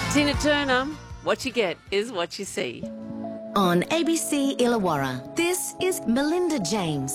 Tina Turner, what you get is what you see. On ABC Illawarra, this is Melinda James.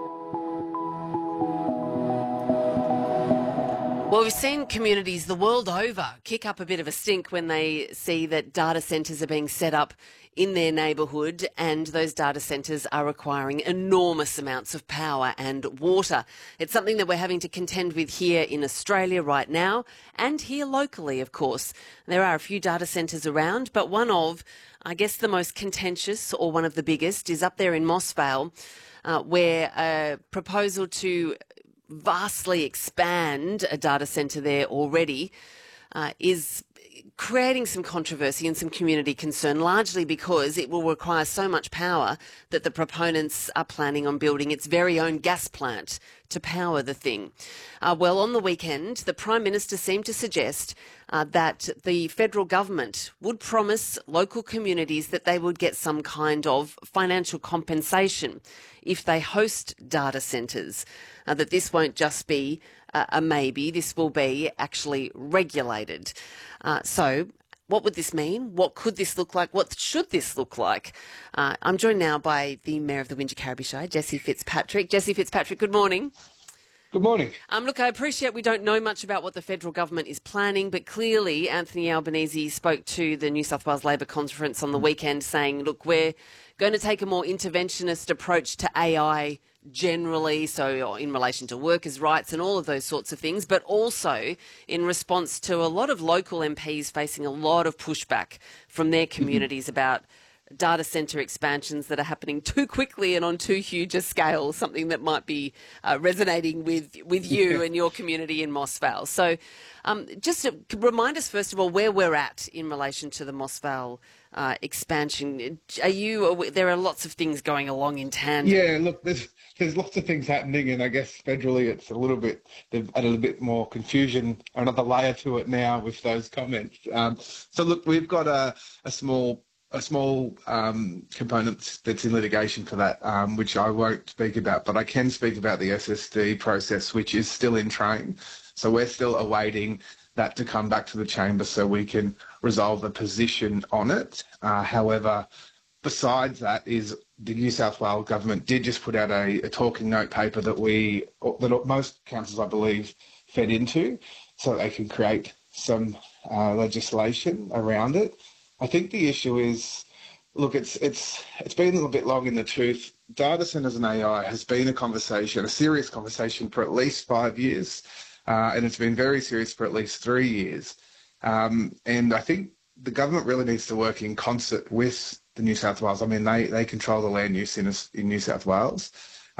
Well, we've seen communities the world over kick up a bit of a stink when they see that data centres are being set up in their neighbourhood, and those data centres are requiring enormous amounts of power and water. It's something that we're having to contend with here in Australia right now, and here locally, of course. There are a few data centres around, but one of, I guess, the most contentious, or one of the biggest, is up there in Moss Vale, where a proposal to vastly expand a data centre there already is creating some controversy and some community concern, largely because it will require so much power that the proponents are planning on building its very own gas plant to power the thing. Well, on the weekend, the Prime Minister seemed to suggest that the federal government would promise local communities that they would get some kind of financial compensation if they host data centres, that this won't just be a maybe, this will be actually regulated. So what would this mean? What could this look like? What should this look like? I'm joined now by the Mayor of the Wingecarribee Shire, Jessie Fitzpatrick. Jessie Fitzpatrick, good morning. Good morning. Look, I appreciate we don't know much about what the federal government is planning, but clearly Anthony Albanese spoke to the New South Wales Labor Conference on the weekend saying, look, we're going to take a more interventionist approach to AI generally, so in relation to workers' rights and all of those sorts of things, but also in response to a lot of local MPs facing a lot of pushback from their communities about data centre expansions that are happening too quickly and on too huge a scale, something that might be resonating with you and your community in Moss Vale. So just to remind us, first of all, where we're at in relation to the Moss Vale expansion. There are lots of things going along in tandem. Yeah, look, there's lots of things happening, and I guess federally it's a little bit, they've added a bit more confusion, another layer to it now with those comments. So look, we've got a small component that's in litigation for that, which I won't speak about, but I can speak about the SSD process, which is still in train. So we're still awaiting that to come back to the chamber so we can resolve a position on it. However, besides that is the New South Wales government did just put out a talking note paper that most councils, I believe, fed into so they can create some legislation around it. I think the issue is, look, it's been a little bit long in the tooth. Data centres and AI has been a serious conversation for at least 5 years, and it's been very serious for at least 3 years. And I think the government really needs to work in concert with the New South Wales. I mean, they control the land use in New South Wales.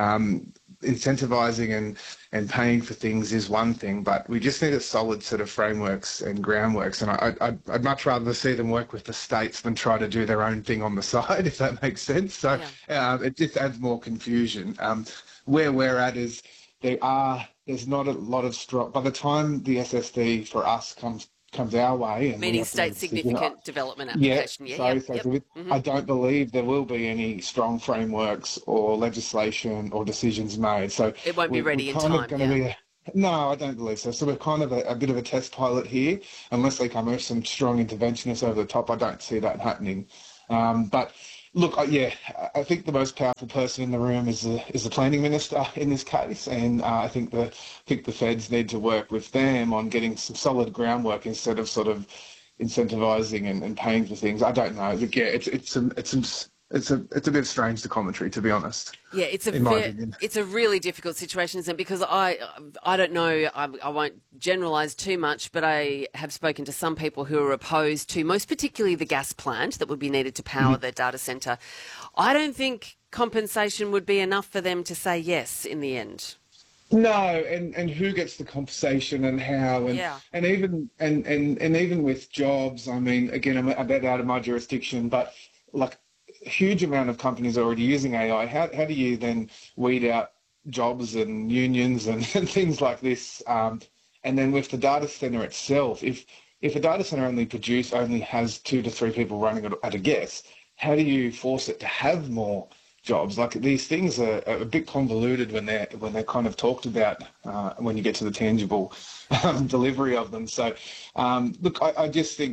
Incentivising and paying for things is one thing, but we just need a solid set of frameworks and groundworks. And I'd much rather see them work with the states than try to do their own thing on the side, if that makes sense. So it just adds more confusion. Where we're at is there's not a lot of strong. By the time the SSD for us comes our way, and meaning state significant development application. I don't believe there will be any strong frameworks or legislation or decisions made. So it won't be ready in time. No, I don't believe so. So we're kind of a bit of a test pilot here. Unless they come with some strong interventionists over the top, I don't see that happening. But look, I think the most powerful person in the room is the planning minister in this case, and I think the feds need to work with them on getting some solid groundwork instead of sort of incentivising and paying for things. I don't know. But yeah, it's a bit strange, the commentary, to be honest. Yeah, it's a really difficult situation, isn't it? Because I don't know, I won't generalise too much, but I have spoken to some people who are opposed to, most particularly the gas plant that would be needed to power their data centre. I don't think compensation would be enough for them to say yes in the end. No, and who gets the compensation and how, and even with jobs. I mean, again, I'm a bit out of my jurisdiction, but like, a huge amount of companies are already using AI. How do you then weed out jobs and unions and things like this? And then with the data center itself, if a data center only has 2 to 3 people running it at a guess, how do you force it to have more jobs? Like, these things are a bit convoluted when they're kind of talked about when you get to the tangible delivery of them. So, look, I just think that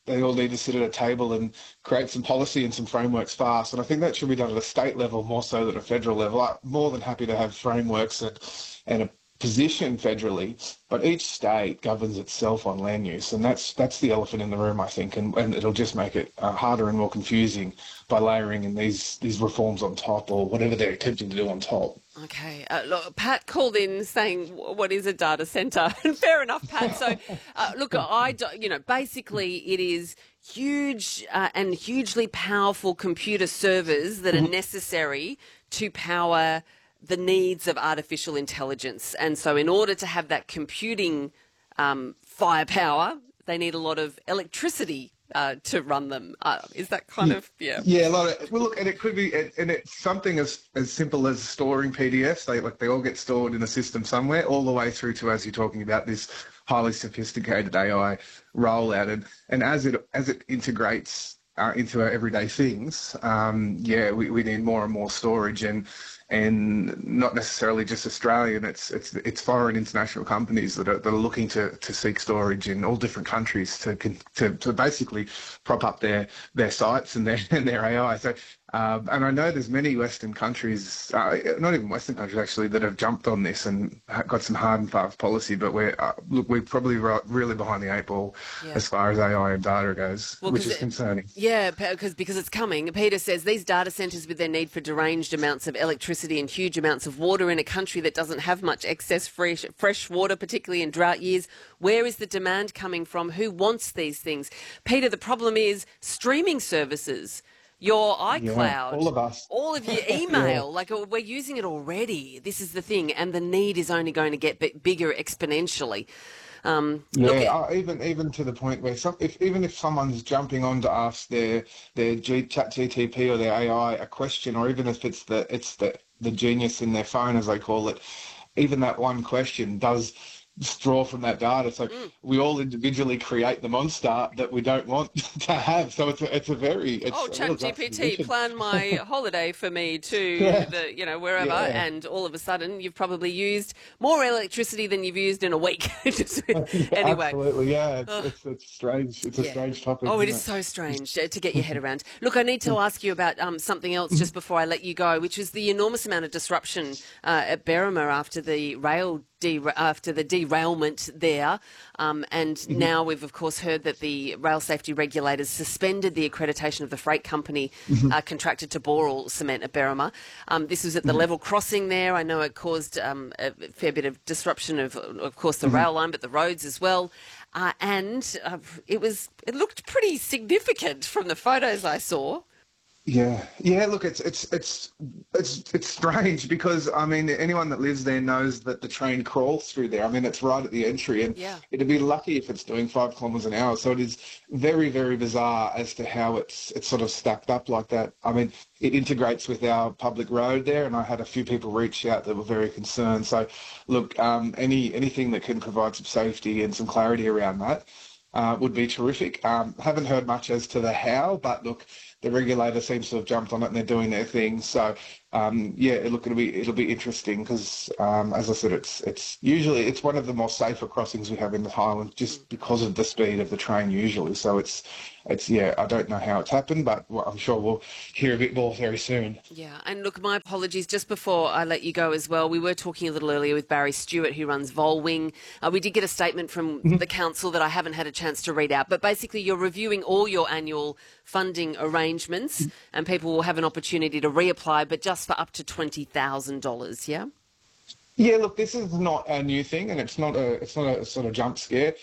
they all need to sit at a table and create some policy and some frameworks fast. And I think that should be done at a state level more so than a federal level. I'm more than happy to have frameworks and a position federally, but each state governs itself on land use, and that's the elephant in the room, I think, and it'll just make it harder and more confusing by layering in these reforms on top, or whatever they're attempting to do on top. Okay. Look, Pat called in saying, what is a data centre? And fair enough, Pat. So, look, basically it is huge and hugely powerful computer servers that are necessary to power the needs of artificial intelligence. And so in order to have that computing firepower, they need a lot of electricity to run them. Is that kind of, yeah? Yeah, a lot of, well, look, and it could be, and it's something as simple as storing PDFs. They all get stored in a system somewhere, all the way through to, as you're talking about, this highly sophisticated AI rollout. And as it integrates into our everyday things, we need more and more storage, and not necessarily just Australian. It's foreign international companies that are looking to seek storage in all different countries to basically prop up their sites and their AI. So. And I know there's many Western countries, not even Western countries actually, that have jumped on this and got some hard and fast policy. But we're probably really behind the eight ball as far as AI and data goes, which is concerning. Yeah, because it's coming. Peter says these data centres, with their need for deranged amounts of electricity and huge amounts of water in a country that doesn't have much excess fresh water, particularly in drought years, where is the demand coming from? Who wants these things? Peter, the problem is streaming services. Your iCloud, all of us, all of your email, like we're using it already. This is the thing, and the need is only going to get bigger exponentially. Even to the point where even if someone's jumping on to ask their ChatGPT or their AI a question, or even if it's the genius in their phone, as they call it, even that one question does draw from that data. So we all individually create the monster that we don't want to have. So it's a very ChatGPT, plan my holiday for me to wherever, and all of a sudden you've probably used more electricity than you've used in a week. Anyway, absolutely, yeah. It's strange. It's a strange topic. Oh, it is so strange to get your head around. Look, I need to ask you about something else just before I let you go, which is the enormous amount of disruption at Berrima after the derailment there. And now we've, of course, heard that the rail safety regulators suspended the accreditation of the freight company contracted to bore all cement at Berrima. This was at the level crossing there. I know it caused a fair bit of disruption of course, the rail line, but the roads as well. And it looked pretty significant from the photos I saw. Yeah. Look, it's strange because I mean anyone that lives there knows that the train crawls through there. I mean it's right at the entry, and it'd be lucky if it's doing 5 kilometres an hour. So it is very, very bizarre as to how it's sort of stacked up like that. I mean it integrates with our public road there, and I had a few people reach out that were very concerned. So look, anything that can provide some safety and some clarity around that would be terrific. Haven't heard much as to the how, but look, the regulator seems to have jumped on it and they're doing their thing. So, look, it'll be interesting because, as I said, it's usually one of the more safer crossings we have in the Highlands just because of the speed of the train usually. So it's I don't know how it's happened, but I'm sure we'll hear a bit more very soon. Yeah, and look, my apologies, just before I let you go as well, we were talking a little earlier with Barry Stewart, who runs Volwing. We did get a statement from the council that I haven't had a chance to read out, but basically you're reviewing all your annual funding arrangements and people will have an opportunity to reapply, but just for up to $20,000, yeah? Yeah, look, this is not a new thing, and it's not a sort of jump scare.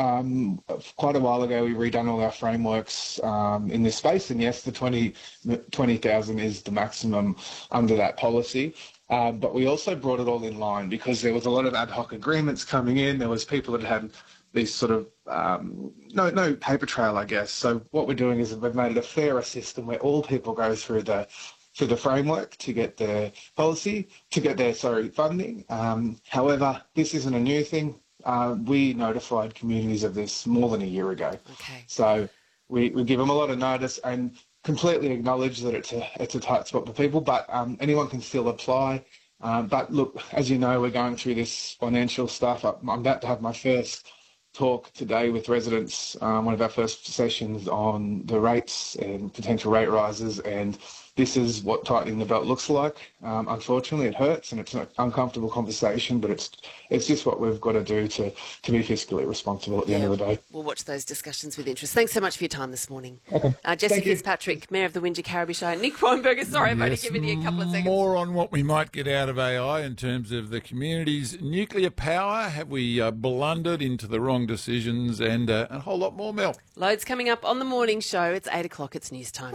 Quite a while ago, we redone all our frameworks in this space, and yes, the 20,000 is the maximum under that policy. But we also brought it all in line because there was a lot of ad hoc agreements coming in. There was people that had these sort of no paper trail, I guess. So what we're doing is we've made it a fairer system where all people go through the framework to get their policy, to get their funding. However, this isn't a new thing. We notified communities of this more than a year ago. Okay. So we give them a lot of notice and completely acknowledge that it's a tight spot for people, but anyone can still apply. But look, as you know, we're going through this financial stuff. I'm about to have my first talk today with residents, one of our first sessions on the rates and potential rate rises, and this is what tightening the belt looks like. Unfortunately, it hurts and it's an uncomfortable conversation, but it's just what we've got to do to be fiscally responsible at the end of the day. We'll watch those discussions with interest. Thanks so much for your time this morning. Okay. Jesse Fitzpatrick, Mayor of the Windsor Carriby Shire. Nick Weinberger, sorry, I've only given you a couple of seconds. More on what we might get out of AI in terms of the community's nuclear power. Have we blundered into the wrong decisions? And a whole lot more, Mel. Loads coming up on the morning show. It's 8 o'clock. It's news time.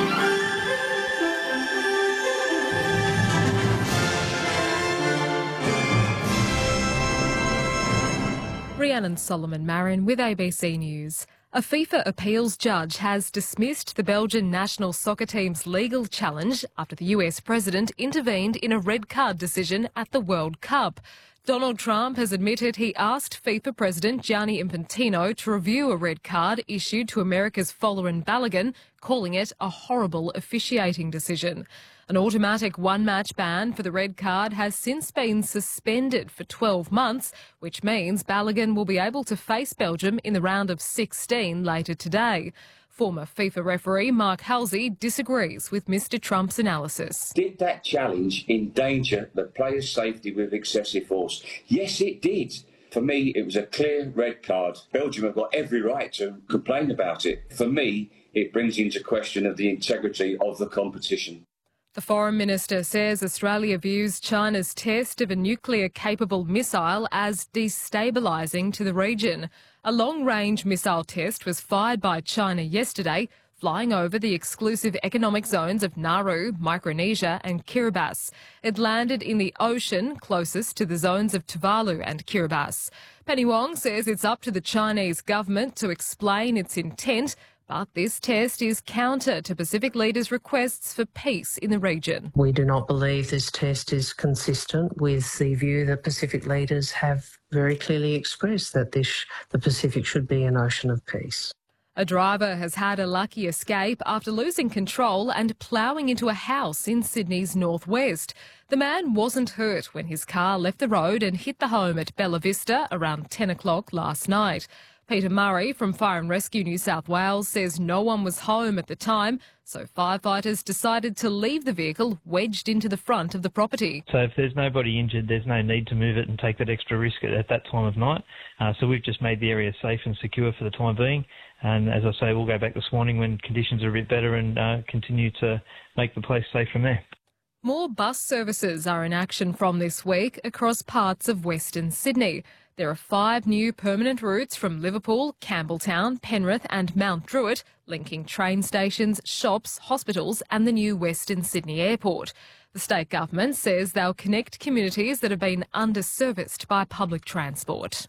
Rhiannon Solomon-Marin with ABC News. A FIFA appeals judge has dismissed the Belgian national soccer team's legal challenge after the US president intervened in a red card decision at the World Cup. Donald Trump has admitted he asked FIFA President Gianni Infantino to review a red card issued to America's Folarin Balogun, calling it a horrible officiating decision. An automatic one-match ban for the red card has since been suspended for 12 months, which means Balogun will be able to face Belgium in the round of 16 later today. Former FIFA referee Mark Halsey disagrees with Mr Trump's analysis. Did that challenge endanger the players' safety with excessive force? Yes, it did. For me, it was a clear red card. Belgium have got every right to complain about it. For me, it brings into question of the integrity of the competition. The Foreign Minister says Australia views China's test of a nuclear-capable missile as destabilising to the region. A long-range missile test was fired by China yesterday, flying over the exclusive economic zones of Nauru, Micronesia and Kiribati. It landed in the ocean closest to the zones of Tuvalu and Kiribati. Penny Wong says it's up to the Chinese government to explain its intent, but this test is counter to Pacific leaders' requests for peace in the region. We do not believe this test is consistent with the view that Pacific leaders have very clearly expressed that the Pacific should be an ocean of peace. A driver has had a lucky escape after losing control and ploughing into a house in Sydney's northwest. The man wasn't hurt when his car left the road and hit the home at Bella Vista around 10 o'clock last night. Peter Murray from Fire and Rescue New South Wales says no one was home at the time, so firefighters decided to leave the vehicle wedged into the front of the property. So if there's nobody injured, there's no need to move it and take that extra risk at that time of night. So we've just made the area safe and secure for the time being. And as I say, we'll go back this morning when conditions are a bit better and continue to make the place safe from there. More bus services are in action from this week across parts of Western Sydney. There are 5 new permanent routes from Liverpool, Campbelltown, Penrith and Mount Druitt, linking train stations, shops, hospitals and the new Western Sydney Airport. The state government says they'll connect communities that have been underserviced by public transport.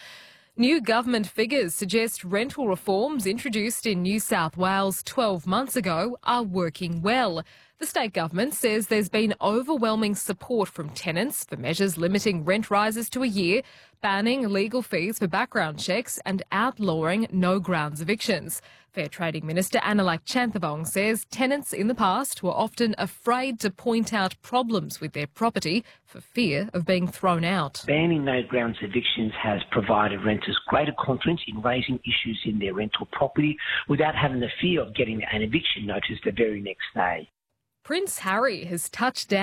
New government figures suggest rental reforms introduced in New South Wales 12 months ago are working well. The state government says there's been overwhelming support from tenants for measures limiting rent rises to a year, banning legal fees for background checks and outlawing no grounds evictions. Fair Trading Minister Analak Chanthabong says tenants in the past were often afraid to point out problems with their property for fear of being thrown out. Banning no grounds evictions has provided renters greater confidence in raising issues in their rental property without having the fear of getting an eviction notice the very next day. Prince Harry has touched down